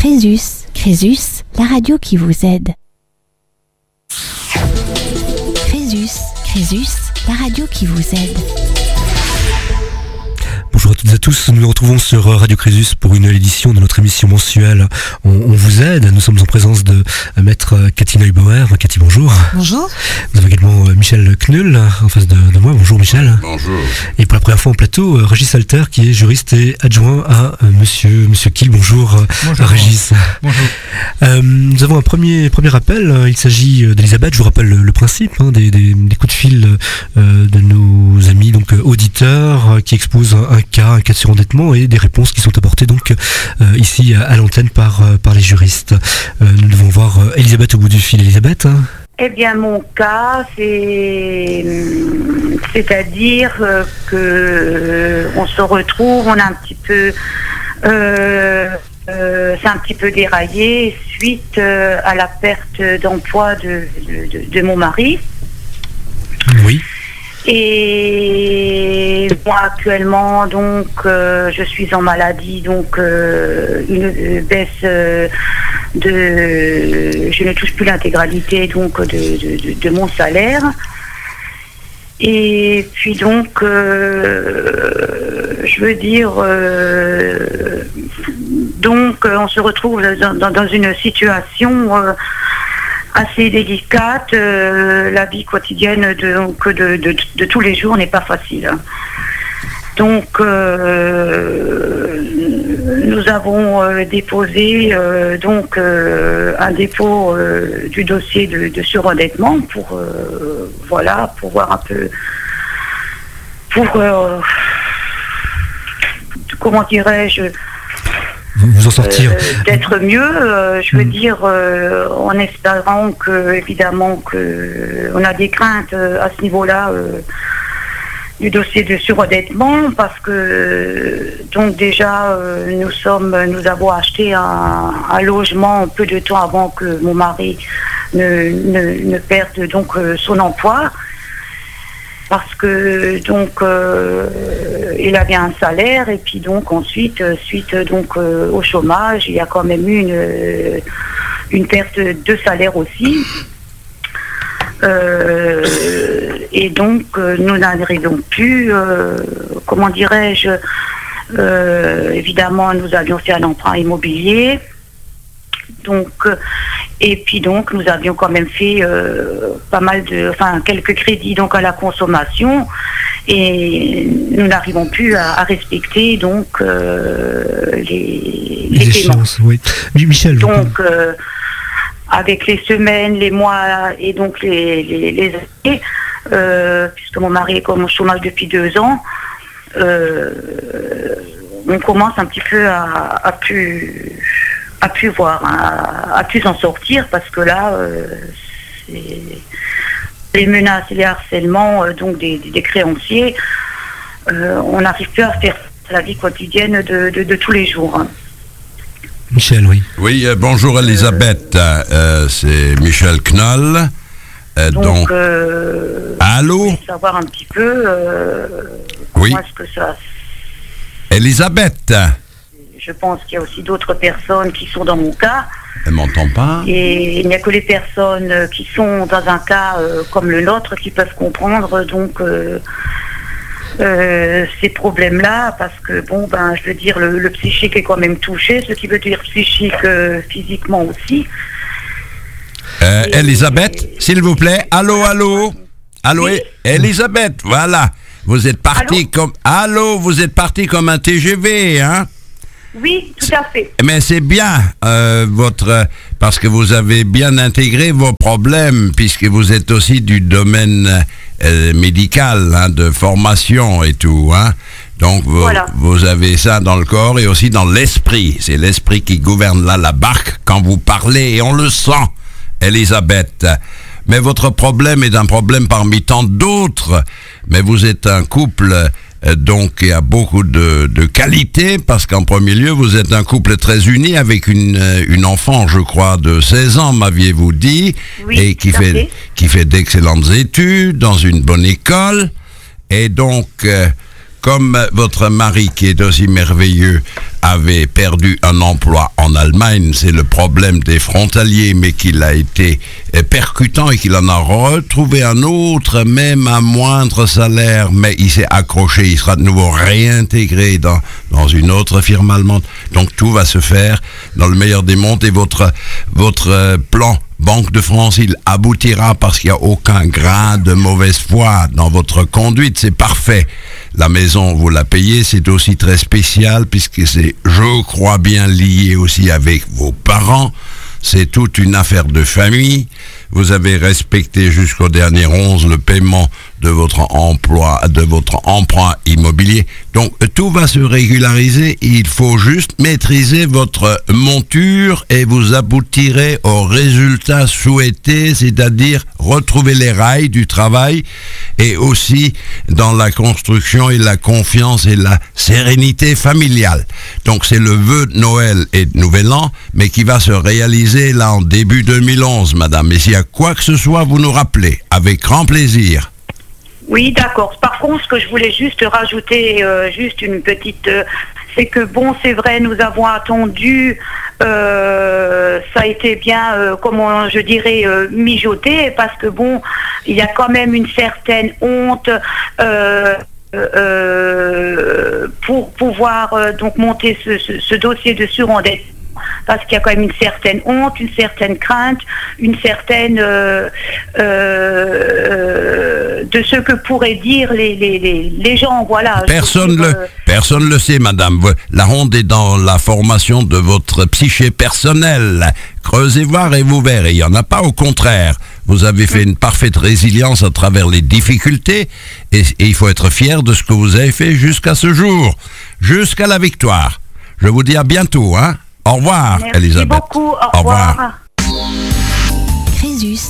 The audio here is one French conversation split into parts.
Crésus, Crésus, la radio qui vous aide. Crésus, Crésus, la radio qui vous aide. Bonjour à toutes et à tous, nous nous retrouvons sur Radio Crésus pour une nouvelle édition de notre émission mensuelle On vous aide. Nous sommes en présence de maître Cathy Neubauer. Cathy, bonjour. Bonjour. Nous avons également Michel Knull en face de moi. Bonjour Michel. Bonjour. Et pour la première fois en plateau, Régis Alter qui est juriste et adjoint à Monsieur Kiel. Bonjour, Régis. Bonjour. Nous avons un premier appel. Il s'agit d'Elisabeth. Je vous rappelle le principe des coups de fil de nos amis donc auditeurs qui exposent un cas de surendettement et des réponses qui sont apportées donc ici à l'antenne par les juristes. Nous devons voir Elisabeth au bout du fil. Elisabeth. Eh bien, mon cas, c'est-à-dire que on se retrouve, on a un petit peu, c'est un petit peu déraillé suite à la perte d'emploi de mon mari. Oui. Et moi actuellement donc je suis en maladie, donc une baisse je ne touche plus l'intégralité donc de mon salaire. Et puis donc je veux dire donc on se retrouve dans une situation assez délicate. La vie quotidienne de tous les jours n'est pas facile. Donc nous avons déposé un dépôt du dossier de surendettement pour voir un peu comment dirais-je, vous en sortir d'être mieux, je veux dire, en espérant que, évidemment, que on a des craintes à ce niveau-là du dossier de surendettement, parce que donc déjà nous avons acheté un logement peu de temps avant que mon mari ne perde donc son emploi. Parce que donc il avait un salaire et puis donc ensuite suite donc au chômage, il y a quand même eu une perte de salaire aussi. Et donc nous n'arrivons plus, comment dirais-je, évidemment nous avions fait un emprunt immobilier. Donc, et puis donc nous avions quand même fait quelques crédits donc à la consommation, et nous n'arrivons plus à respecter donc les paiements. Oui. Michel. Donc avec les semaines, les mois et donc les années, puisque mon mari est comme au chômage depuis 2 ans, on commence un petit peu à plus voir, à plus en sortir, parce que là, les menaces et les harcèlements donc des créanciers, on n'arrive plus à faire la vie quotidienne de tous les jours. Michel, oui. Oui, bonjour Elisabeth, c'est Michel Knull. Donc allô? Je voulais savoir un petit peu oui. comment est-ce que ça... Elisabeth. Je pense qu'il y a aussi d'autres personnes qui sont dans mon cas. Elle m'entend pas. Et il n'y a que les personnes qui sont dans un cas comme le nôtre qui peuvent comprendre donc ces problèmes-là, parce que je veux dire, le psychique est quand même touché, ce qui veut dire psychique physiquement aussi. Elisabeth, s'il vous plaît. Allô. Oui. Elisabeth, voilà. Vous êtes parti vous êtes parti comme un TGV, hein? Oui, tout à fait. Mais c'est bien parce que vous avez bien intégré vos problèmes, puisque vous êtes aussi du domaine médical, hein, de formation et tout, hein. Donc vous avez ça dans le corps et aussi dans l'esprit. C'est l'esprit qui gouverne là la barque quand vous parlez, et on le sent, Elisabeth. Mais votre problème est un problème parmi tant d'autres. Mais vous êtes un couple donc qui a beaucoup de qualités, parce qu'en premier lieu, vous êtes un couple très uni avec une enfant, je crois, de 16 ans, m'aviez-vous dit, oui, et qui fait d'excellentes études dans une bonne école. Et donc, comme votre mari, qui est aussi merveilleux, avait perdu un emploi en Allemagne, c'est le problème des frontaliers, mais qu'il a été percutant et qu'il en a retrouvé un autre, même à moindre salaire, mais il s'est accroché, il sera de nouveau réintégré dans une autre firme allemande. Donc tout va se faire dans le meilleur des mondes, et votre plan Banque de France, il aboutira parce qu'il n'y a aucun grain de mauvaise foi dans votre conduite, c'est parfait. La maison, vous la payez, c'est aussi très spécial puisque c'est, je crois bien, lié aussi avec vos parents. C'est toute une affaire de famille. Vous avez respecté jusqu'au dernier 11 le paiement de votre emprunt immobilier. Donc, tout va se régulariser. Il faut juste maîtriser votre monture et vous aboutirez au résultat souhaité, c'est-à-dire retrouver les rails du travail et aussi dans la construction et la confiance et la sérénité familiale. Donc, c'est le vœu de Noël et de Nouvel An, mais qui va se réaliser là en début 2011, madame. Et s'il y a quoi que ce soit, vous nous rappelez, avec grand plaisir. Oui, d'accord. Par contre, ce que je voulais juste rajouter, juste une petite... c'est que, bon, c'est vrai, nous avons attendu, ça a été bien, comment je dirais, mijoté, parce que, bon, il y a quand même une certaine honte pour pouvoir donc monter ce dossier de surendettement. Parce qu'il y a quand même une certaine honte, une certaine crainte, une certaine de ce que pourraient dire les gens, voilà. Personne le sait, madame. La honte est dans la formation de votre psyché personnelle. Creusez voir et vous verrez. Il n'y en a pas, au contraire. Vous avez fait une parfaite résilience à travers les difficultés et il faut être fier de ce que vous avez fait jusqu'à ce jour, jusqu'à la victoire. Je vous dis à bientôt, hein. Au revoir, merci Elisabeth. Merci beaucoup, au revoir. Crésus.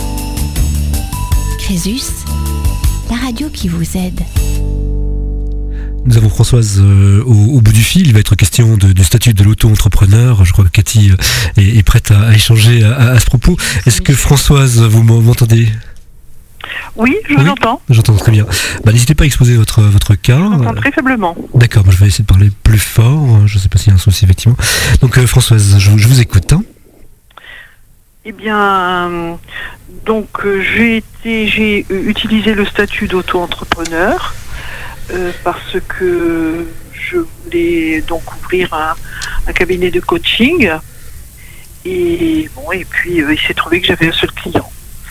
Crésus, la radio qui vous aide. Nous avons Françoise au bout du fil. Il va être question du statut de l'auto-entrepreneur. Je crois que Cathy est prête à échanger à ce propos. Est-ce que Françoise, vous m'entendez ? Oui, je vous entends. J'entends très bien. N'hésitez pas à exposer votre cas. Je vous entends très faiblement. D'accord, je vais essayer de parler plus fort. Je ne sais pas s'il y a un souci, effectivement. Donc, Françoise, je vous écoute. Hein. Eh bien, donc j'ai utilisé le statut d'auto-entrepreneur parce que je voulais donc ouvrir un cabinet de coaching. Et puis il s'est trouvé que j'avais un seul client.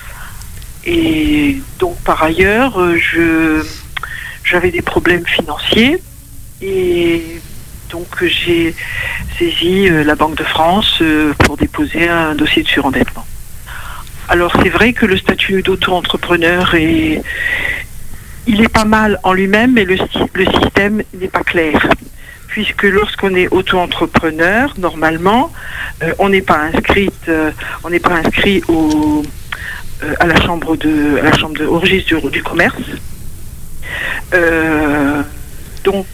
Et donc par ailleurs, j'avais des problèmes financiers et donc j'ai saisi la Banque de France pour déposer un dossier de surendettement. Alors c'est vrai que le statut d'auto-entrepreneur il est pas mal en lui-même, mais le système n'est pas clair. Puisque lorsqu'on est auto-entrepreneur, normalement, on n'est pas inscrit au registre du commerce. Donc,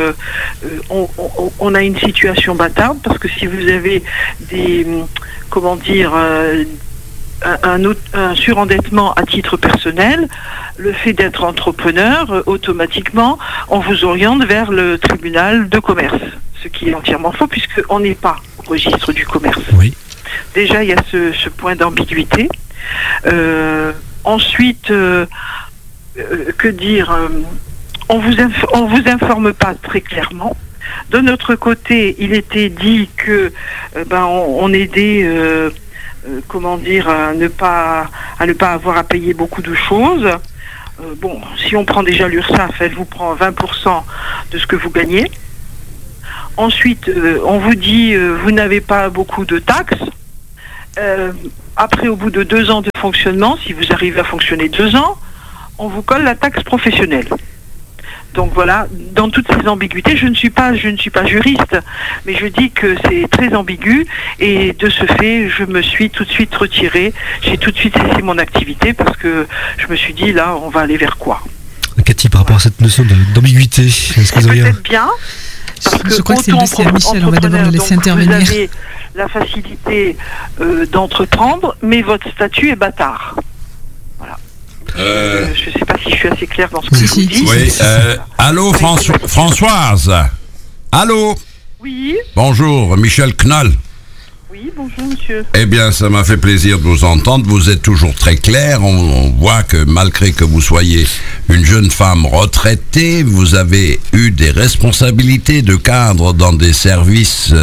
on a une situation bâtarde parce que si vous avez un surendettement à titre personnel, le fait d'être entrepreneur, automatiquement, on vous oriente vers le tribunal de commerce. Ce qui est entièrement faux puisqu'on n'est pas au registre du commerce. Oui. Déjà, il y a ce point d'ambiguïté. Ensuite, que dire, on vous informe pas très clairement. De notre côté, il était dit que on aidait à ne pas avoir à payer beaucoup de choses. Si on prend déjà l'URSSAF, elle vous prend 20% de ce que vous gagnez. Ensuite, on vous dit vous n'avez pas beaucoup de taxes. Après, au bout de 2 ans de fonctionnement, si vous arrivez à fonctionner 2 ans, on vous colle la taxe professionnelle. Donc voilà, dans toutes ces ambiguïtés, je ne suis pas juriste, mais je dis que c'est très ambigu et de ce fait, je me suis tout de suite retirée, j'ai tout de suite cessé mon activité parce que je me suis dit, là, on va aller vers quoi ? Cathy, par rapport à cette notion d'ambiguïté, est-ce que vous avez... Peut-être bien, parce que je crois que c'est le dossier à Michel, on va d'abord le laisser intervenir. Vous avez la facilité d'entreprendre, mais votre statut est bâtard. Voilà. Je ne sais pas si je suis assez claire dans ce que je vous dis. Oui, allô Françoise. Allô. Oui. Bonjour, Michel Knoll. Oui, bonjour monsieur. Eh bien, ça m'a fait plaisir de vous entendre. Vous êtes toujours très clair. On voit que malgré que vous soyez une jeune femme retraitée, vous avez eu des responsabilités de cadre dans des services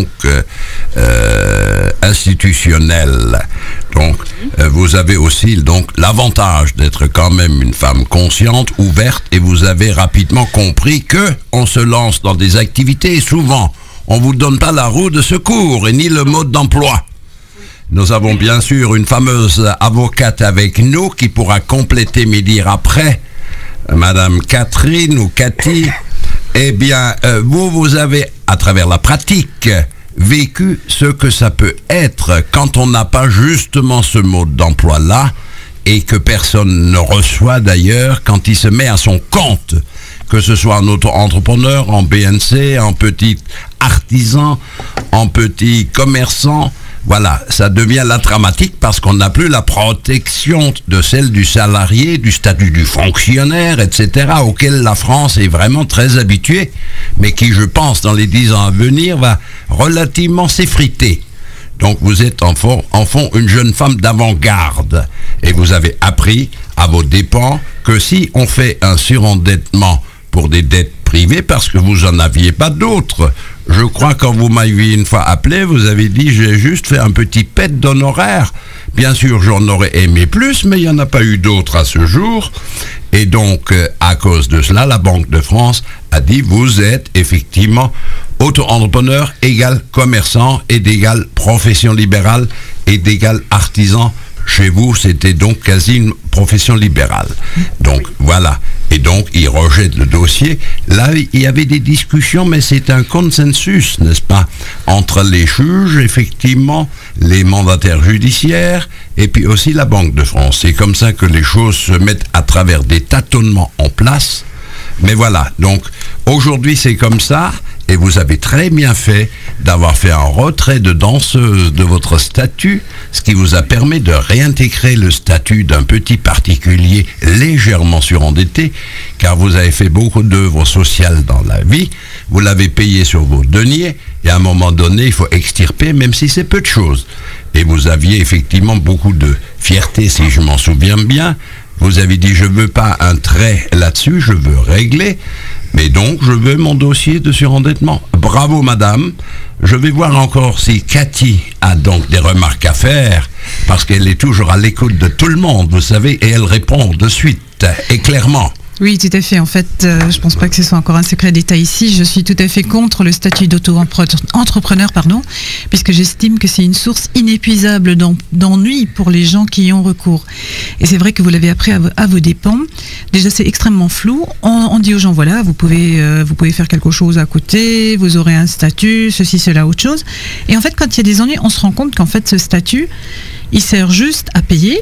institutionnels. Donc, vous avez aussi l'avantage d'être quand même une femme consciente, ouverte, et vous avez rapidement compris que on se lance dans des activités et souvent on vous donne pas la roue de secours et ni le mode d'emploi. Nous avons bien sûr une fameuse avocate avec nous qui pourra compléter mes dires après, Madame Catherine ou Cathy. Eh bien, vous avez, à travers la pratique, vécu ce que ça peut être quand on n'a pas justement ce mode d'emploi-là et que personne ne reçoit d'ailleurs quand il se met à son compte. Que ce soit en auto-entrepreneur, en BNC, en petit artisan, en petit commerçant, voilà, ça devient la dramatique parce qu'on n'a plus la protection de celle du salarié, du statut du fonctionnaire, etc., auquel la France est vraiment très habituée, mais qui, je pense, dans les 10 ans à venir, va relativement s'effriter. Donc vous êtes en fond une jeune femme d'avant-garde et vous avez appris à vos dépens que si on fait un surendettement pour des dettes privées, parce que vous n'en aviez pas d'autres. Je crois quand vous m'aviez une fois appelé, vous avez dit j'ai juste fait un petit pet d'honoraires. Bien sûr, j'en aurais aimé plus, mais il n'y en a pas eu d'autres à ce jour. Et donc, à cause de cela, la Banque de France a dit vous êtes effectivement auto-entrepreneur égal commerçant et d'égal profession libérale et d'égal artisan. Chez vous, c'était donc quasi une profession libérale. Donc, voilà. Et donc, il rejette le dossier. Là, il y avait des discussions, mais c'est un consensus, n'est-ce pas, entre les juges, effectivement, les mandataires judiciaires, et puis aussi la Banque de France. C'est comme ça que les choses se mettent à travers des tâtonnements en place. Mais voilà, donc, aujourd'hui, c'est comme ça. Et vous avez très bien fait d'avoir fait un retrait de danseuse de votre statut, ce qui vous a permis de réintégrer le statut d'un petit particulier légèrement surendetté, car vous avez fait beaucoup d'œuvres sociales dans la vie, vous l'avez payé sur vos deniers, et à un moment donné, il faut extirper, même si c'est peu de choses. Et vous aviez effectivement beaucoup de fierté, si je m'en souviens bien. Vous avez dit, je ne veux pas un trait là-dessus, je veux régler. Mais donc, je veux mon dossier de surendettement. Bravo, madame. Je vais voir encore si Cathy a donc des remarques à faire, parce qu'elle est toujours à l'écoute de tout le monde, vous savez, et elle répond de suite et clairement. Oui, tout à fait. En fait, je pense pas que ce soit encore un secret d'État ici. Je suis tout à fait contre le statut d'auto-entrepreneur, puisque j'estime que c'est une source inépuisable d'ennui pour les gens qui y ont recours. Et c'est vrai que vous l'avez appris à vos dépens. Déjà, c'est extrêmement flou. On dit aux gens, voilà, vous pouvez faire quelque chose à côté, vous aurez un statut, ceci, cela, autre chose. Et en fait, quand il y a des ennuis, on se rend compte qu'en fait, ce statut, il sert juste à payer.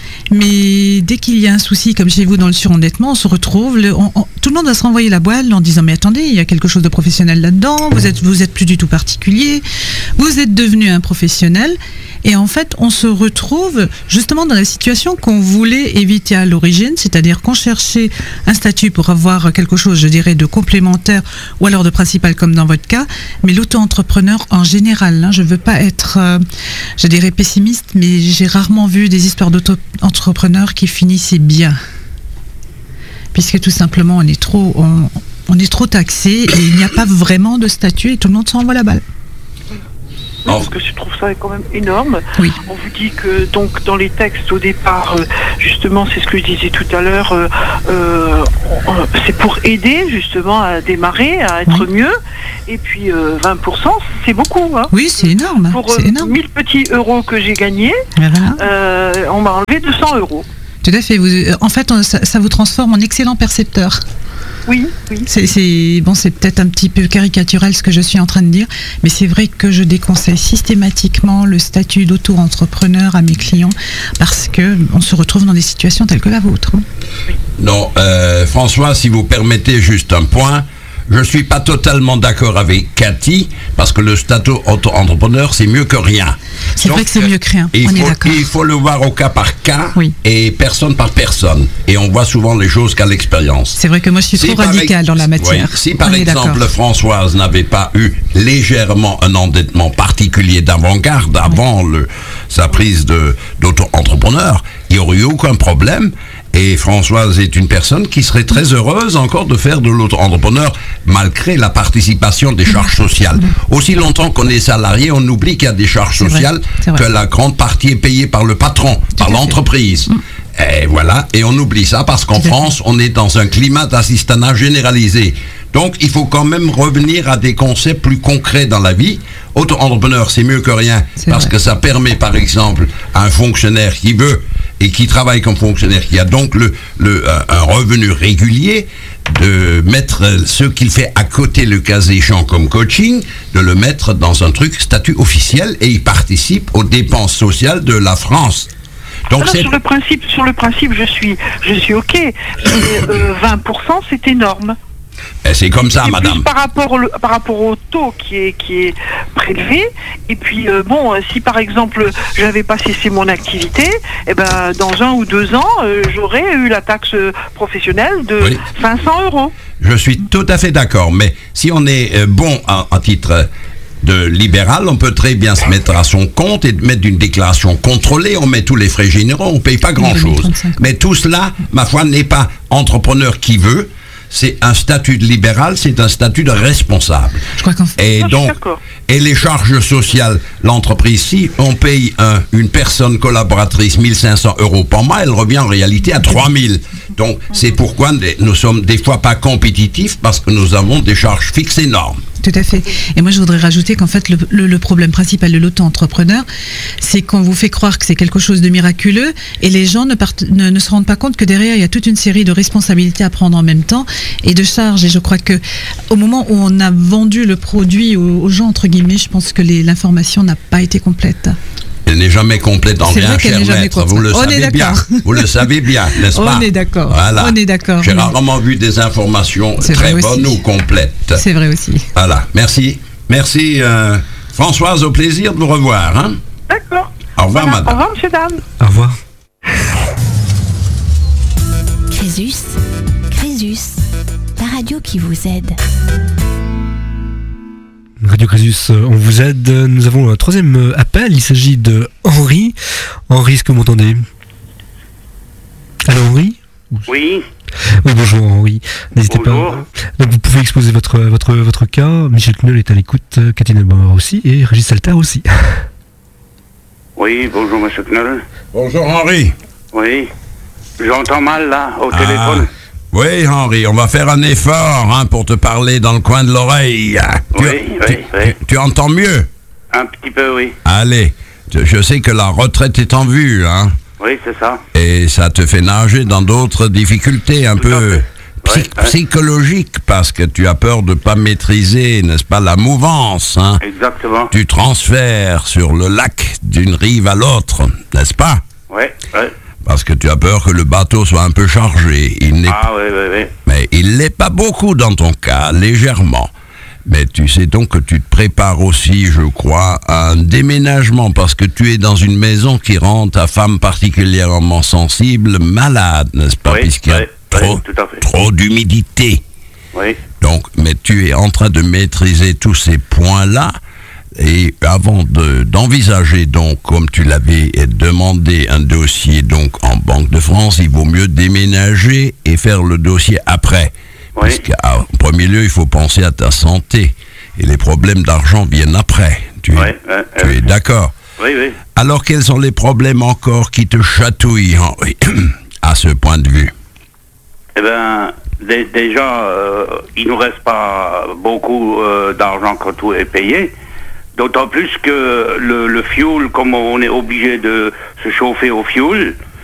Mais dès qu'il y a un souci, comme chez vous dans le surendettement, on se retrouve, tout le monde va se renvoyer la boîte en disant mais attendez, il y a quelque chose de professionnel là-dedans, vous êtes plus du tout particulier, vous êtes devenu un professionnel. Et en fait, on se retrouve justement dans la situation qu'on voulait éviter à l'origine, c'est-à-dire qu'on cherchait un statut pour avoir quelque chose, je dirais, de complémentaire ou alors de principal comme dans votre cas, mais l'auto-entrepreneur en général, je ne veux pas être, je dirais, pessimiste, mais j'ai rarement vu des histoires d'auto-entrepreneurs qui finissaient bien. Puisque tout simplement, on est trop taxé et il n'y a pas vraiment de statut et tout le monde s'en envoie la balle. Oui, parce que je trouve ça quand même énorme. Oui. On vous dit que donc dans les textes au départ, justement, c'est ce que je disais tout à l'heure, c'est pour aider justement à démarrer, à être mieux. Et puis 20%, c'est beaucoup. Hein. Oui, c'est énorme. Pour c'est énorme. 1000 petits euros que j'ai gagnés, voilà. On m'a enlevé 200 euros. Tout à fait. En fait, ça vous transforme en excellent percepteur. Oui. C'est peut-être un petit peu caricatural ce que je suis en train de dire, mais c'est vrai que je déconseille systématiquement le statut d'auto-entrepreneur à mes clients parce qu'on se retrouve dans des situations telles que la vôtre. Non, François, si vous permettez juste un point, je suis pas totalement d'accord avec Cathy, parce que le statut auto-entrepreneur, c'est mieux que rien. C'est vrai que c'est mieux que rien, on est d'accord. Il faut le voir au cas par cas, Oui. et personne par personne. Et on voit souvent les choses qu'à l'expérience. C'est vrai que moi je suis trop radicale dans la matière. Oui, si par On est exemple d'accord. Françoise n'avait pas eu légèrement un endettement particulier d'avant-garde avant sa prise d'auto-entrepreneur, il n'y aurait eu aucun problème. Et Françoise est une personne qui serait très heureuse encore de faire de l'auto-entrepreneur malgré la participation des charges sociales. Aussi longtemps qu'on est salarié, on oublie qu'il y a des charges sociales, que la grande partie est payée par le patron, par l'entreprise. Et voilà, et on oublie ça parce qu'en France, on est dans un climat d'assistanat généralisé. Donc, il faut quand même revenir à des concepts plus concrets dans la vie. Auto-entrepreneur, c'est mieux que rien parce que ça permet, par exemple, à un fonctionnaire qui veut et qui travaille comme fonctionnaire, qui a donc un revenu régulier, de mettre ce qu'il fait à côté, le cas échéant comme coaching, de le mettre dans un truc statut officiel et il participe aux dépenses sociales de la France. Donc alors, sur le principe, je suis OK. Mais 20%, c'est énorme. Et c'est comme ça, madame. Plus par rapport au taux qui est prélevé. Et puis, si par exemple, j'avais pas cessé mon activité, dans 1 ou 2 ans, j'aurais eu la taxe professionnelle de 500 €. Je suis tout à fait d'accord. Mais si on est bon à titre de libéral, on peut très bien se mettre à son compte et mettre une déclaration contrôlée, on met tous les frais généraux, on ne paye pas grand-chose. Mais tout cela, ma foi, n'est pas entrepreneur qui veut. C'est un statut de libéral, c'est un statut de responsable. Je crois qu'en fait... Et les charges sociales, l'entreprise, si on paye une personne collaboratrice 1 500 € par mois, elle revient en réalité à 3 000. Donc, c'est pourquoi nous sommes des fois pas compétitifs, parce que nous avons des charges fixes énormes. Tout à fait. Et moi, je voudrais rajouter qu'en fait, le problème principal de l'auto-entrepreneur, c'est qu'on vous fait croire que c'est quelque chose de miraculeux et les gens ne se rendent pas compte que derrière, il y a toute une série de responsabilités à prendre en même temps et de charges. Et je crois que au moment où on a vendu le produit aux gens, entre guillemets, je pense que l'information n'a pas été complète. Elle n'est jamais complète en rien, cher maître. Vous le savez bien. Vous le savez bien, n'est-ce pas? On est d'accord. Voilà. On est d'accord. J'ai rarement vu des informations très bonnes ou complètes. C'est vrai aussi. Voilà. Merci. Merci, Françoise. Au plaisir de vous revoir. Hein? D'accord. Au revoir, madame. Au revoir, monsieur, dame. Au revoir. Crésus, la radio qui vous aide. Radio Crésus, on vous aide. Nous avons un troisième appel. Il s'agit de Henri. Henri, est-ce que vous m'entendez? Allô, Henri? Oui. Oui, bonjour Henri. N'hésitez Bonjour. pas. Donc vous pouvez exposer votre cas. Michel Knoll est à l'écoute, Cathy Nelbaumer aussi et Régis Salter aussi. Oui, bonjour monsieur Knoll. Bonjour, Henri. Oui. J'entends mal là, au téléphone. Oui, Henri, on va faire un effort pour te parler dans le coin de l'oreille. Oui. Tu entends mieux? Un petit peu, oui. Allez, je sais que la retraite est en vue, hein? Oui, c'est ça. Et ça te fait nager dans d'autres difficultés un peu psychologiques, parce que tu as peur de ne pas maîtriser, n'est-ce pas, la mouvance, hein? Exactement. Du transfert sur le lac d'une rive à l'autre, n'est-ce pas? Oui. Parce que tu as peur que le bateau soit un peu chargé. Oui. Mais il l'est pas beaucoup dans ton cas, légèrement. Mais tu sais donc que tu te prépares aussi, je crois, à un déménagement, parce que tu es dans une maison qui rend ta femme particulièrement sensible, malade, n'est-ce pas? Puisqu'il y a trop d'humidité. Oui. Donc, mais tu es en train de maîtriser tous ces points-là. Et avant d'envisager, donc, comme tu l'avais demandé, un dossier donc en Banque de France, il vaut mieux déménager et faire le dossier après. Oui. Parce qu'en premier lieu, il faut penser à ta santé. Et les problèmes d'argent viennent après. Tu es d'accord? Oui. Alors, quels sont les problèmes encore qui te chatouillent, Henri, à ce point de vue? Eh bien, déjà, il ne nous reste pas beaucoup d'argent quand tout est payé. D'autant plus que le fuel, comme on est obligé de se chauffer au fuel,